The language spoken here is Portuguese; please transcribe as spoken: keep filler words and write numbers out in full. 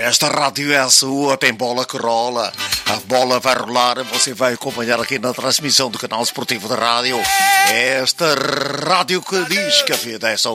Esta rádio é a sua, tem bola que rola. A bola vai rolar, você vai acompanhar aqui na transmissão do canal esportivo da rádio. Esta rádio que diz que a vida é só